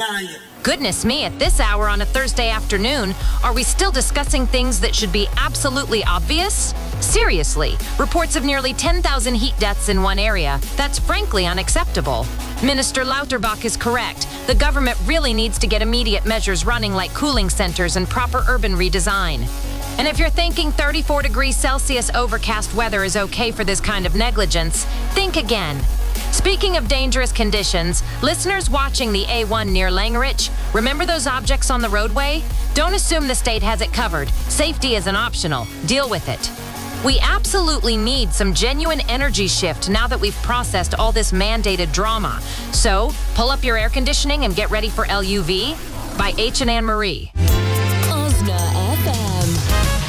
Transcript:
lying. Goodness me, at this hour on a Thursday afternoon, are we still discussing things that should be absolutely obvious? Seriously, reports of nearly 10,000 heat deaths in one area. That's frankly unacceptable. Minister Lauterbach is correct. The government really needs to get immediate measures running like cooling centers and proper urban redesign. And if you're thinking 34 degrees Celsius overcast weather is okay for this kind of negligence, think again. Speaking of dangerous conditions, listeners watching the A1 near Langerich, remember those objects on the roadway? Don't assume the state has it covered. Safety isn't optional. Deal with it. We absolutely need some genuine energy shift now that we've processed all this mandated drama. So, pull up your air conditioning and get ready for LUV by H and Anne Marie.